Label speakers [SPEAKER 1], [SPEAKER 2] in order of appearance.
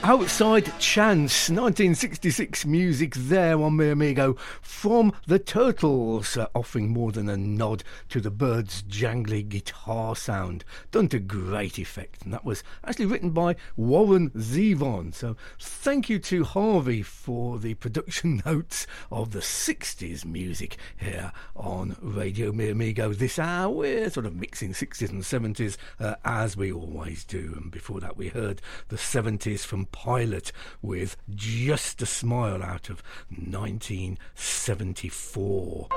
[SPEAKER 1] Outside Chance, 1966 music there on Mi Amigo from the Turtles, offering more than a nod to the Byrds' jangly guitar sound, done to great effect, and that was actually written by Warren Zevon. So thank you to Harvey for the production notes of the 60s music here on Radio Mi Amigo this hour. We're sort of mixing 60s and 70s as we always do, and before that we heard the 70s from Pilot with Just a Smile out of 1974.